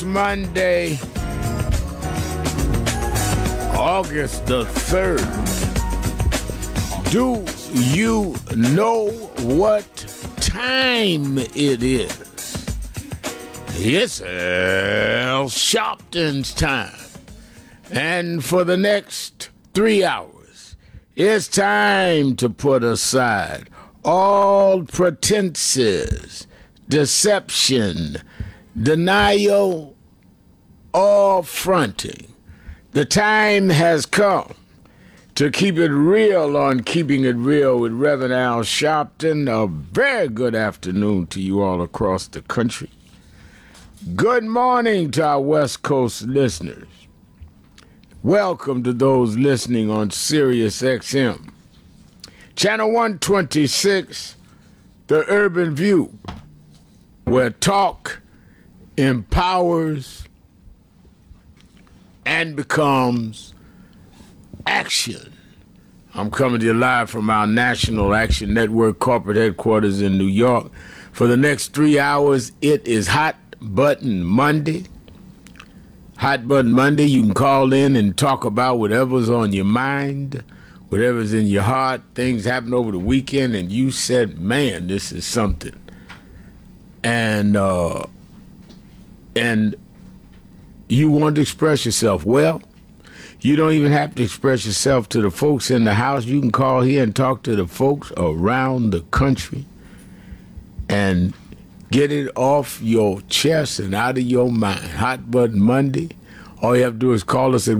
Monday, August the 3rd. Do you know what time it is? It's Al Sharpton's time. And for the next 3 hours, it's time to put aside all pretenses, deception, denial, or fronting. The time has come to keep it real on Keeping It Real with Reverend Al Sharpton. A very good afternoon to you all across the country. Good morning to our West Coast listeners. Welcome to those listening on Sirius XM. Channel 126, The Urban View, where talk empowers and becomes action. I'm coming to you live from our National Action Network corporate headquarters in New York. For the next 3 hours, it is Hot Button Monday. Hot Button Monday, you can call in and talk about whatever's on your mind, whatever's in your heart. Things happened over the weekend and you said, man, this is something. And you want to express yourself. Well, you don't even have to express yourself to the folks in the house. You can call here and talk to the folks around the country and get it off your chest and out of your mind. Hot Button Monday. All you have to do is call us at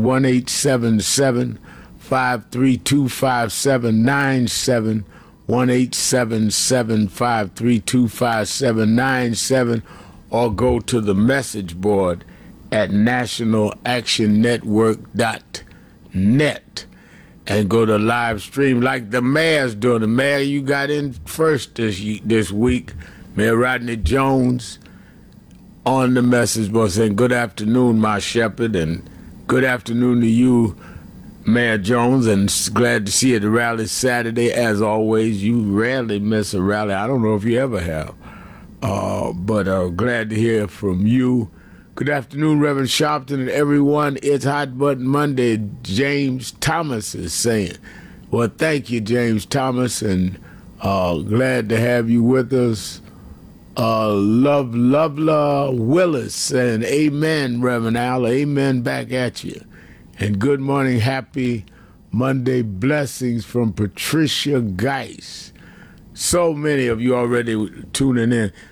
1-877-532-5797, 1-877-532-5797, or go to the message board at nationalactionnetwork.net and go to live stream like the mayor's doing. The mayor you got in first this week, Mayor Rodney Jones, on the message board saying, good afternoon, my shepherd, and good afternoon to you, Mayor Jones, and glad to see you at the rally Saturday. As always, you rarely miss a rally. I don't know if you ever have, but glad to hear from you. Good afternoon, Reverend Sharpton and everyone. It's Hot Button Monday, James Thomas is saying. Well, thank you, James Thomas, and glad to have you with us. Lovela Willis and amen, Reverend Al. Amen back at you. And good morning, happy Monday blessings from Patricia Geis. So many of you already tuning in.